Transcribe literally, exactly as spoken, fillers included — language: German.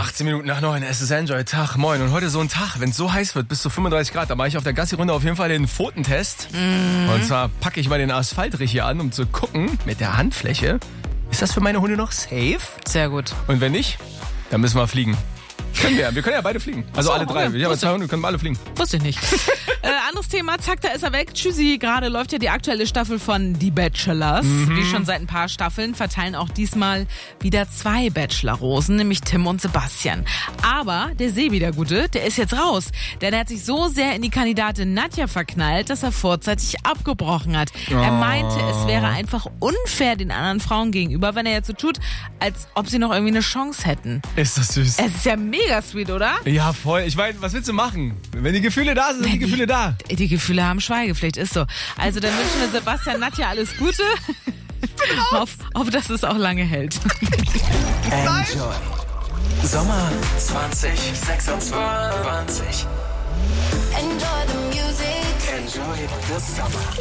achtzehn Minuten nach neun, es ist Enjoy, Tag, moin. Und heute so ein Tag, wenn es so heiß wird, bis zu fünfunddreißig Grad, da mache ich auf der Gassi-Runde auf jeden Fall den Pfotentest. Mhm. Und zwar packe ich mal den Asphaltrich hier an, um zu gucken, mit der Handfläche, ist das für meine Hunde noch safe? Sehr gut. Und wenn nicht, dann müssen wir fliegen. Können wir, wir können ja beide fliegen. Also so, alle drei. okay. Ich habe zwei Hunde, können wir alle fliegen. Wusste ich nicht. äh, anderes Thema, zack, da ist er weg. Tschüssi, gerade läuft ja die aktuelle Staffel von Die Bachelors. Mhm. Wie schon seit ein paar Staffeln verteilen auch diesmal wieder zwei Bachelor-Rosen, nämlich Tim und Sebastian. Aber der Sebi, der Gute, der ist jetzt raus. Denn er hat sich so sehr in die Kandidatin Nadja verknallt, dass er vorzeitig abgebrochen hat. Oh. Er meinte, es wäre einfach unfair den anderen Frauen gegenüber, wenn er jetzt so tut, als ob sie noch irgendwie eine Chance hätten. Ist das süß. Es ist ja mega sweet, oder? Ja, voll. Ich meine, was willst du machen? Wenn die Gefühle da sind, sind die, die Gefühle da. Die Gefühle haben Schweigepflicht, ist so. Also dann wünschen wir Sebastian, Nadja alles Gute. Auf, auf dass es auch lange hält. Enjoy. Sommer zwanzig sechsundzwanzig. Enjoy the music. Enjoy the summer.